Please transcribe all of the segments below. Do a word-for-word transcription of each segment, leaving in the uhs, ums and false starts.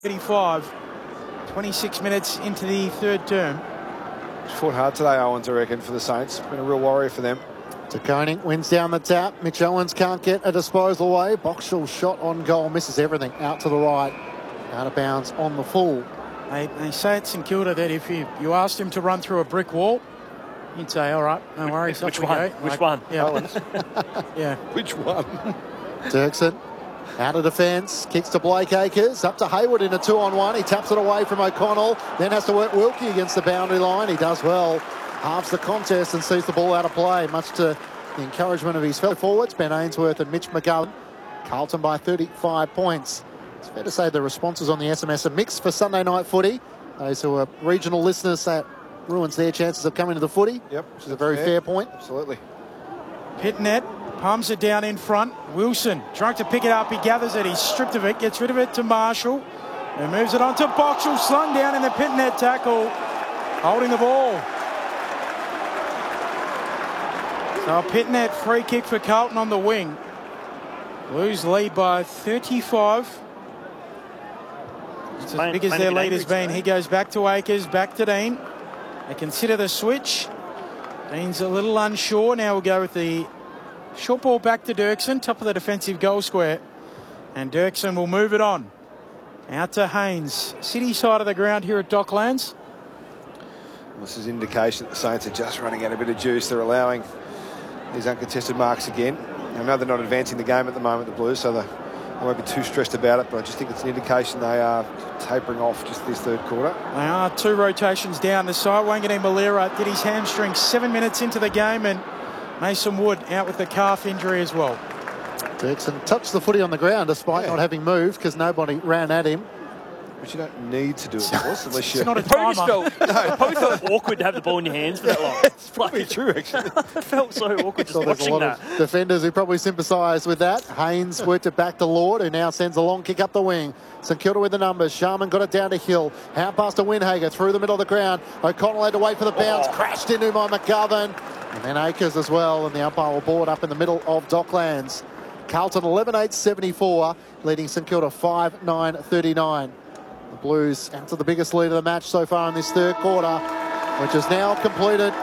thirty-five, twenty-six minutes into the third term. It's fought hard today, Owens, I reckon, for the Saints. Been a real worry for them. De Koning wins down the tap. Mitch Owens can't get a disposal away. Boxall's shot on goal misses everything. Out to the right. Out of bounds on the full. They, they say at St Kilda that if you, you asked him to run through a brick wall, you'd say, all right, no worries. Which, which one? Go. Which like, one? Yeah. Owens. Yeah. Which one? Dirksen out of defence, kicks to Blake Acres, up to Hayward in a two-on-one. He taps it away from O'Connell, then has to work Wilkie against the boundary line. He does well, halves the contest and sees the ball out of play, much to the encouragement of his fellow forwards, Ben Ainsworth and Mitch McGowan. Carlton by thirty-five points. It's fair to say the responses on the S M S are mixed for Sunday night footy. Those who are regional listeners, that ruins their chances of coming to the footy, Yep, which is a very fair, fair point. Absolutely. Pitnet palms it down in front. Wilson trying to pick it up. He gathers it. He's stripped of it. Gets rid of it to Marshall. And moves it on to Boxall. Slung down in the Pitnet tackle. Holding the ball. So a Pitnet free kick for Carlton on the wing. Blues lead by thirty-five. It's as big as their lead has been. He goes back to Acres, back to Dean. They consider the switch. Dean's a little unsure. Now we'll go with the short ball back to Dirksen, top of the defensive goal square. And Dirksen will move it on. Out to Haynes. City side of the ground here at Docklands. This is indication that the Saints are just running out a bit of juice. They're allowing these uncontested marks again. I know they're not advancing the game at the moment, the Blues, so they won't be too stressed about it, but I just think it's an indication they are tapering off just this third quarter. They are two rotations down the side. Wanganeen Malera did his hamstring seven minutes into the game, and Mason Wood out with the calf injury as well. Dirksen touched the footy on the ground despite yeah. not having moved because nobody ran at him. But you don't need to do it, of course, unless you... It's not a probably timer. Felt, no, probably felt awkward to have the ball in your hands for that long. It's probably true, actually. It felt so awkward just so there's watching a lot that. of defenders who probably sympathise with that. Haynes worked it back to Lord, who now sends a long kick up the wing. St Kilda with the numbers. Sharman got it down to Hill. Out past to Winhager through the middle of the ground. O'Connell had to wait for the bounce. Oh. Crashed into by McGovern. And then Acres as well. And the umpire will board up in the middle of Docklands. Carlton eleven eight seventy-four, leading St Kilda five nine thirty-nine. The Blues out to the biggest lead of the match so far in this third quarter, which is now completed.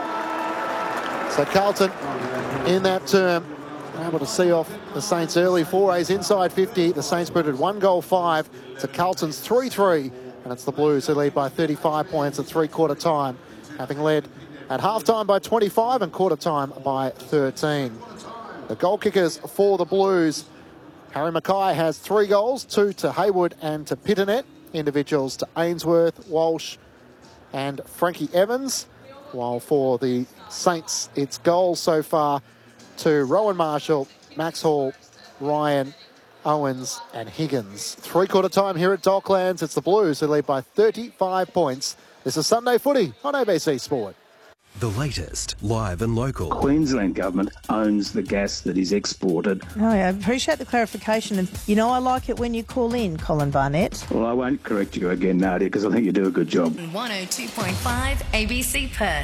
So Carlton in that term able to see off the Saints early. Four A's inside fifty. The Saints put it one goal five to Carlton's three three, and it's the Blues who lead by thirty-five points at three-quarter time, having led at half-time by twenty-five and quarter-time by thirteen. The goal kickers for the Blues. Harry Mackay has three goals, two to Hayward and to Pitnet. Individuals to Ainsworth, Walsh and Frankie Evans. While for the Saints, it's goals so far to Rowan Marshall, Max Hall, Ryan, Owens and Higgins. Three-quarter time here at Docklands. It's the Blues who lead by thirty-five points. This is Sunday Footy on A B C Sport. The latest, live and local. Queensland government owns the gas that is exported. Oh, yeah, I appreciate the clarification. And, you know, I like it when you call in, Colin Barnett. Well, I won't correct you again, Nadia, because I think you do a good job. one oh two point five A B C Perth.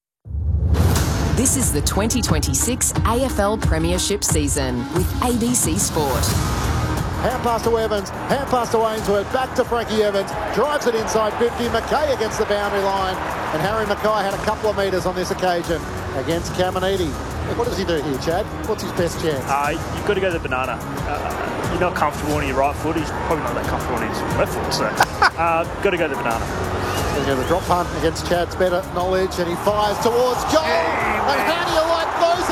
This is the twenty twenty-six A F L Premiership season with A B C Sport. Hand pass to Evans, hand pass to Ainsworth, back to Frankie Evans, drives it inside fifty, Mackay against the boundary line, and Harry Mackay had a couple of metres on this occasion against Caminiti. What does he do here, Chad? What's his best chance? Uh, you've got to go to the banana. Uh, you're not comfortable on your right foot, he's probably not that comfortable on his left foot, so uh, got to go to the banana. He's going to drop punt against Chad's better knowledge, and he fires towards goal, and how do you like those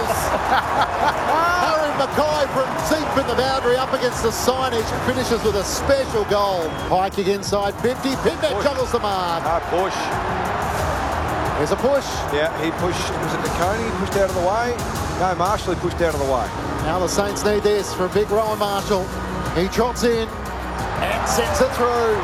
apples? Harry Mackay from deep in the boundary up against the signage finishes with a special goal. High kick inside fifty. Pitnet juggles the mark. Hard push. There's a push. Yeah, he pushed. Was it De Koning? He pushed out of the way. No, Marshall he pushed out of the way. Now the Saints need this from big Rowan Marshall. He trots in and sends it through.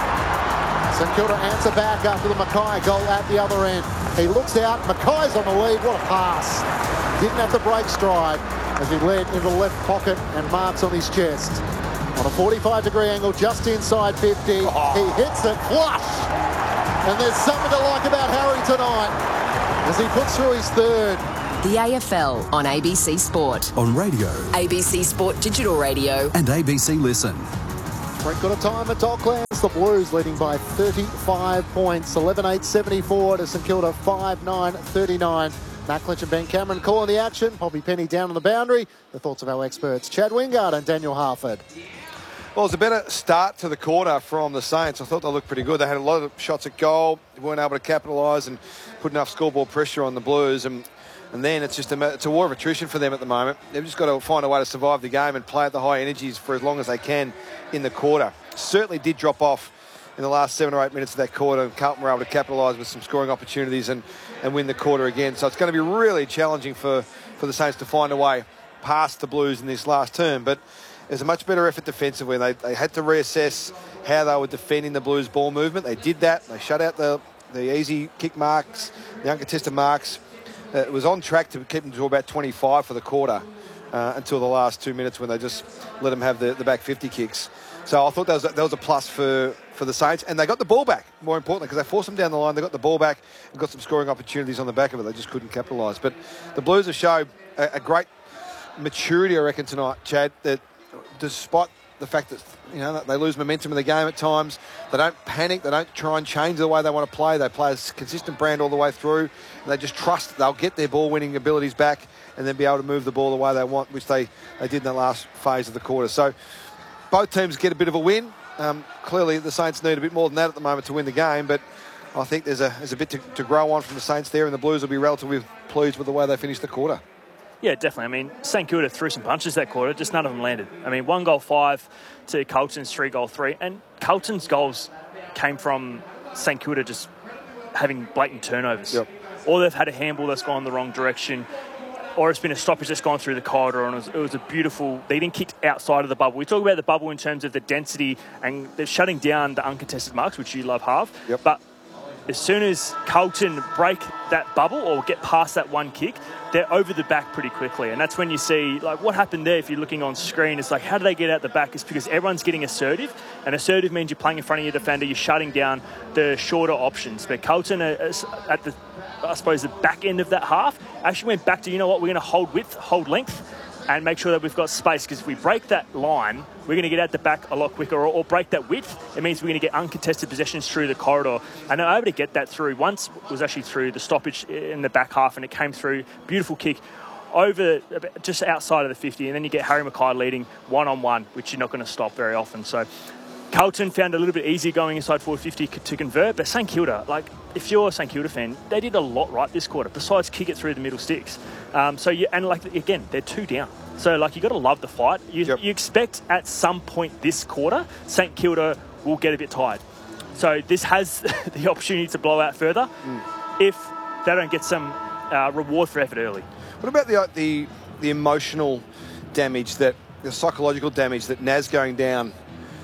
St Kilda answer back after the Mackay goal at the other end. He looks out. Mackay's on the lead. What a pass. Didn't have to break stride as he led into the left pocket and marks on his chest. On a forty-five degree angle just inside fifty. Oh. He hits it flush. And there's something to like about Harry tonight as he puts through his third. The A F L on A B C Sport. On radio. A B C Sport Digital Radio. And A B C Listen. Brent got a time at Docklands. the Blues leading by thirty-five points. eleven eight seventy-four to St Kilda five nine thirty-nine. Matt Clinch and Ben Cameron calling the action. Poppy Penny down on the boundary. The thoughts of our experts, Chad Wingard and Daniel Harford. Well, it was a better start to the quarter from the Saints. I thought they looked pretty good. They had a lot of shots at goal. They weren't able to capitalise and put enough scoreboard pressure on the Blues. And and then it's just a, it's a war of attrition for them at the moment. They've just got to find a way to survive the game and play at the high energies for as long as they can in the quarter. Certainly did drop off in the last seven or eight minutes of that quarter. Carlton were able to capitalise with some scoring opportunities and, and win the quarter again. So it's going to be really challenging for, for the Saints to find a way past the Blues in this last term. But there's a much better effort defensively. They, they had to reassess how they were defending the Blues ball movement. They did that. They shut out the, the easy kick marks, the uncontested marks. Uh, it was on track to keep them to about twenty-five for the quarter uh, until the last two minutes when they just let them have the, the back fifty kicks. So I thought that was, a, that was a plus for, for the Saints. And they got the ball back, more importantly, because they forced them down the line. They got the ball back and got some scoring opportunities on the back of it. They just couldn't capitalise. But the Blues have shown a, a great maturity, I reckon, tonight, Chad, that despite the fact that, you know, they lose momentum in the game at times, they don't panic, they don't try and change the way they want to play. They play a consistent brand all the way through, and they just trust that they'll get their ball-winning abilities back and then be able to move the ball the way they want, which they, they did in the last phase of the quarter. So both teams get a bit of a win. Um, clearly, the Saints need a bit more than that at the moment to win the game, but I think there's a, there's a bit to, to grow on from the Saints there, and the Blues will be relatively pleased with the way they finished the quarter. Yeah, definitely. I mean, St Kilda threw some punches that quarter, just none of them landed. I mean, one goal five to Carlton's three goal three, and Carlton's goals came from St Kilda just having blatant turnovers. Yep. Or they've had a handball that's gone the wrong direction, or it's been a stoppage that's gone through the corridor, and it was, it was a beautiful... They didn't kick outside of the bubble. We talk about the bubble in terms of the density, and they're shutting down the uncontested marks, which you love, Harv. Yep. But as soon as Carlton break that bubble or get past that one kick, they're over the back pretty quickly. And that's when you see, like, what happened there if you're looking on screen. It's like, how do they get out the back? It's because everyone's getting assertive. And assertive means you're playing in front of your defender. You're shutting down the shorter options. But Carlton, are, at the, I suppose, the back end of that half, actually went back to, you know what, we're going to hold width, hold length, and make sure that we've got space, because if we break that line, we're going to get out the back a lot quicker, or, or break that width. It means we're going to get uncontested possessions through the corridor. And they're able to get that through. Once it was actually through the stoppage in the back half, and it came through. Beautiful kick over just outside of the fifty, and then you get Harry Mackay leading one-on-one, which you're not going to stop very often. So Carlton found it a little bit easier going inside forward fifty to convert, but St Kilda, like, if you're a St Kilda fan, they did a lot right this quarter, besides kick it through the middle sticks. Um, so, you, and like, again, they're two down. So, like, you got to love the fight. You, yep. you expect at some point this quarter, St Kilda will get a bit tired. So this has the opportunity to blow out further mm. if they don't get some uh, reward for effort early. What about the, the the emotional damage, that the psychological damage that Naz going down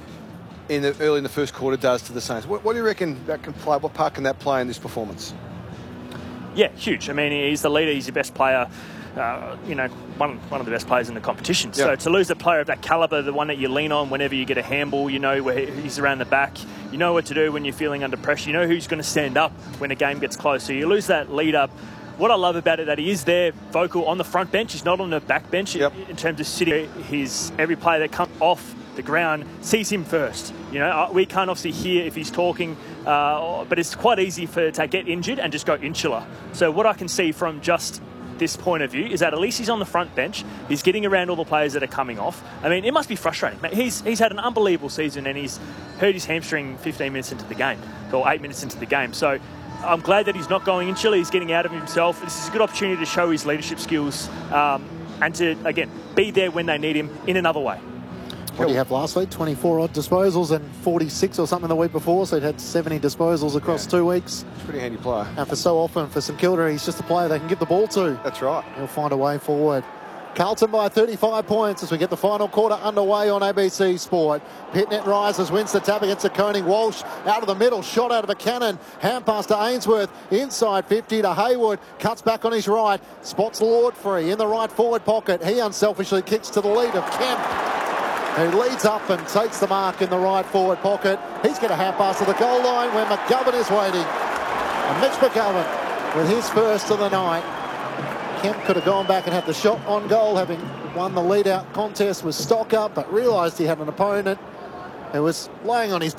in the early in the first quarter does to the Saints? What, what do you reckon that can play? What part can that play in this performance? Yeah, huge. I mean, he's the leader. He's your best player. Uh, you know, one one of the best players in the competition. Yep. So to lose a player of that calibre, the one that you lean on whenever you get a handball, you know where he's around the back, you know what to do when you're feeling under pressure, you know who's going to stand up when a game gets close. So you lose that leader. What I love about it, that he is there vocal on the front bench. He's not on the back bench. Yep. in, in terms of sitting. His every player that comes off the ground sees him first. You know, we can't obviously hear if he's talking, uh, but it's quite easy for to get injured and just go insular. So what I can see from just this point of view is that at least he's on the front bench. He's getting around all the players that are coming off. I mean, it must be frustrating. He's he's had an unbelievable season, and he's hurt his hamstring fifteen minutes into the game, or eight minutes into the game. So I'm glad that he's not going insular. He's getting out of himself. This is a good opportunity to show his leadership skills um, and to, again, be there when they need him in another way. What do you have last week? twenty-four odd disposals and forty-six or something the week before, so he'd had seventy disposals across yeah. two weeks. It's a pretty handy player. And for so often, for St Kilda, he's just a player they can give the ball to. That's right. He'll find a way forward. Carlton by thirty-five points as we get the final quarter underway on A B C Sport. Pitnet rises, wins the tap against the Koning. Walsh out of the middle, shot out of a cannon. Hand pass to Ainsworth, inside fifty to Haywood. Cuts back on his right, spots Lord free in the right forward pocket. He unselfishly kicks to the lead of Kemp, who leads up and takes the mark in the right forward pocket. He's got a hand pass to the goal line where McGovern is waiting. And Mitch McGovern with his first of the night. Kemp could have gone back and had the shot on goal, having won the lead-out contest with Stocker, but realised he had an opponent who was laying on his